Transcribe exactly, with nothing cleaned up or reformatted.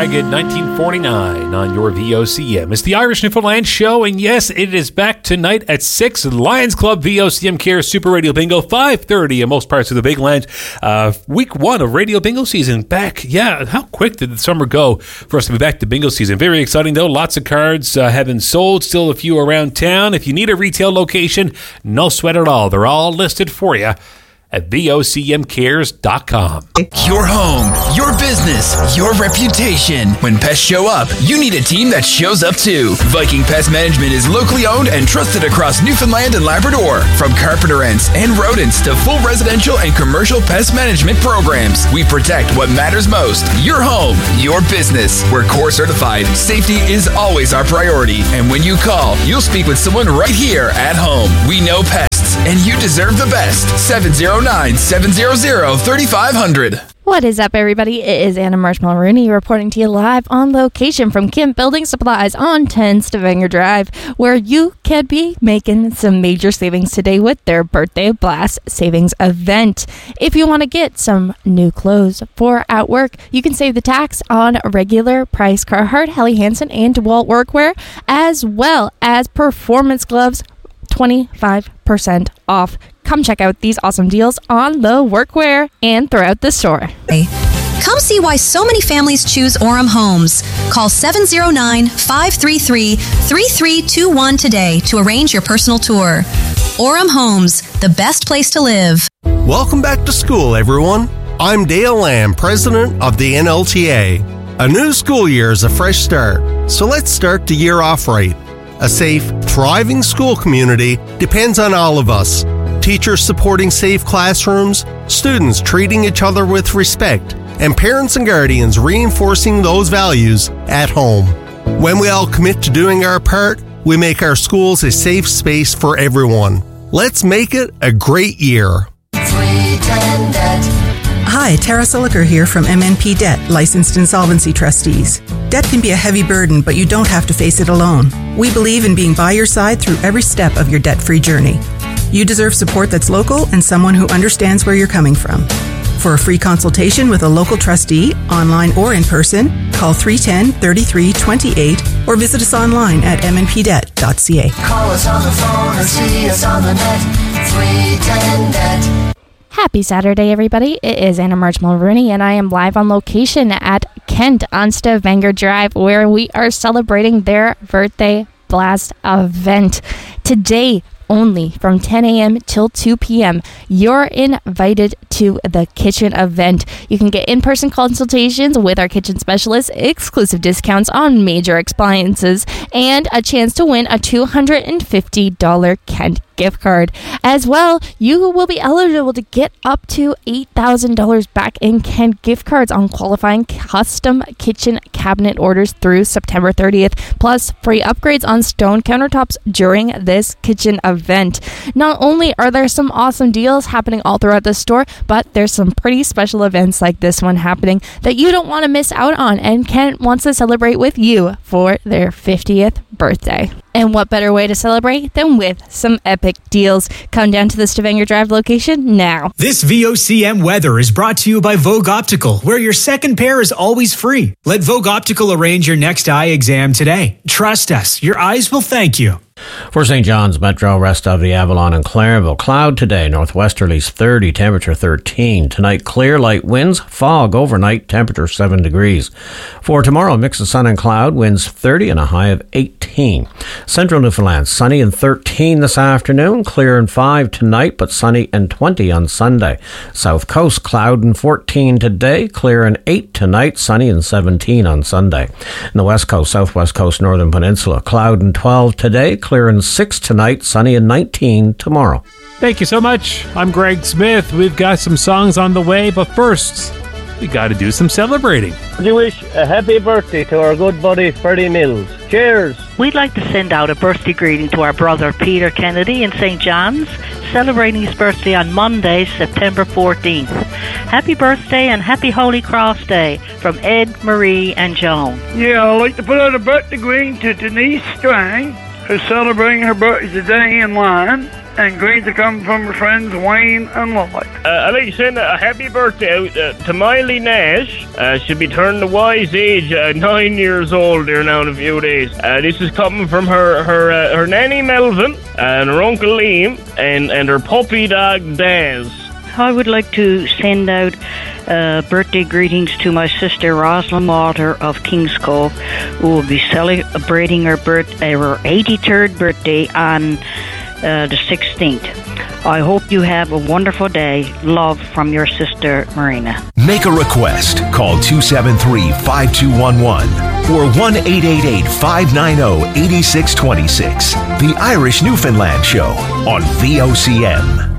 Ragged nineteen forty-nine on your V O C M. It's the Irish Newfoundland Show, and yes, it is back tonight at six. Lions Club V O C M Cares Super Radio Bingo, five thirty in most parts of the Big Land. Uh, week one of Radio Bingo season back. Yeah, how quick did the summer go for us to be back to bingo season? Very exciting, though. Lots of cards uh, have been sold, still a few around town. If you need a retail location, no sweat at all. They're all listed for you at V O C M cares dot com. Your home, your business, your reputation. When pests show up, you need a team that shows up too. Viking Pest Management is locally owned and trusted across Newfoundland and Labrador. From carpenter ants and rodents to full residential and commercial pest management programs, we protect what matters most. Your home, your business. We're core certified. Safety is always our priority. And when you call, you'll speak with someone right here at home. We know pests, and you deserve the best. seven oh nine, seven hundred, thirty-five hundred. What is up, everybody? It is Anna Marshmallow Rooney reporting to you live on location from Kim Building Supplies on ten Stavanger Drive, where you can be making some major savings today with their Birthday Blast Savings event. If you want to get some new clothes for at work, you can save the tax on regular price Carhartt, Helly Hansen, and DeWalt workwear, as well as performance gloves, twenty-five percent off. Come check out these awesome deals on the workwear and throughout the store. Come see why so many families choose Orem Homes. Call seven oh nine, five three three, three three two one today to arrange your personal tour. Orem Homes, the best place to live. Welcome back to school, everyone. I'm Dale Lamb, president of the N L T A. A new school year is a fresh start, so let's start the year off right. A safe, thriving school community depends on all of us. Teachers supporting safe classrooms, students treating each other with respect, and parents and guardians reinforcing those values at home. When we all commit to doing our part, we make our schools a safe space for everyone. Let's make it a great year. Hi, Tara Siliker here from M N P Debt, Licensed Insolvency Trustees. Debt can be a heavy burden, but you don't have to face it alone. We believe in being by your side through every step of your debt-free journey. You deserve support that's local and someone who understands where you're coming from. For a free consultation with a local trustee, online or in person, call three one zero, three three two eight or visit us online at m n p debt dot c a. Call us on the phone or see us on the net, three ten net. Happy Saturday, everybody. It is Anna Marshmallow Rooney, and I am live on location at Kent on Stavanger Drive, where we are celebrating their Birthday Blast event. Today, only from ten a.m. till two p.m. You're invited to the kitchen event. You can get in-person consultations with our kitchen specialists, exclusive discounts on major appliances, and a chance to win a two hundred fifty dollars Kent gift card. As well, you will be eligible to get up to eight thousand dollars back in Kent gift cards on qualifying custom kitchen cabinet orders through September thirtieth, plus free upgrades on stone countertops during this kitchen event. Not only are there some awesome deals happening all throughout the store, but there's some pretty special events like this one happening that you don't want to miss out on, and Kent wants to celebrate with you for their fiftieth birthday. And what better way to celebrate than with some epic deals? Come down to the Stavanger Drive location now. This V O C M weather is brought to you by Vogue Optical, where your second pair is always free. Let Vogue Optical arrange your next eye exam today. Trust us, your eyes will thank you. For Saint John's Metro, rest of the Avalon and Clarenville. Cloud today, northwesterlies thirty, temperature thirteen. Tonight, clear, light winds, fog overnight, temperature seven degrees. For tomorrow, mix of sun and cloud, winds thirty and a high of eighteen. Central Newfoundland, sunny and thirteen this afternoon, clear and five tonight, but sunny and twenty on Sunday. South Coast, cloud and fourteen today, clear and eight tonight, sunny and seventeen on Sunday. In the West Coast, Southwest Coast, Northern Peninsula, cloud and twelve today, clear and six tonight, sunny and nineteen tomorrow. Thank you so much. I'm Greg Smith. We've got some songs on the way, but first, we got to do some celebrating. We wish a happy birthday to our good buddy Freddie Mills. Cheers. We'd like to send out a birthday greeting to our brother Peter Kennedy in Saint John's, celebrating his birthday on Monday, September fourteenth. Happy birthday and happy Holy Cross Day from Ed, Marie, and Joan. Yeah, I'd like to put out a birthday greeting to Denise Strang, who's celebrating her birthday today in line. and greetings to come from my friends Wayne and Lloyd. Uh, I'd like to send a happy birthday out uh, to Miley Nash. Uh, she'll be turning the wise age, uh, nine years old there now in a few days. Uh, this is coming from her her uh, her nanny Melvin and her uncle Liam and, and her puppy dog Daz. I would like to send out uh, birthday greetings to my sister Rosalind Walter of Kings Cove, who will be celebrating her birth, uh, her eighty-third birthday on uh, the sixteenth. I hope you have a wonderful day. Love from your sister Marina. Make a request. Call two seven three, five two one one or one eight eight eight, five nine zero, eight six two six. The Irish Newfoundland Show on V O C M.